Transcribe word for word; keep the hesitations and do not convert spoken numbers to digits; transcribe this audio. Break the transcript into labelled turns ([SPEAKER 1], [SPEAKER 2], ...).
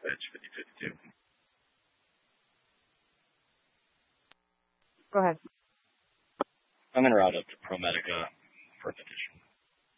[SPEAKER 1] Edge fifty fifty-two.
[SPEAKER 2] Go ahead.
[SPEAKER 1] I'm going to route up to ProMedica for a petition.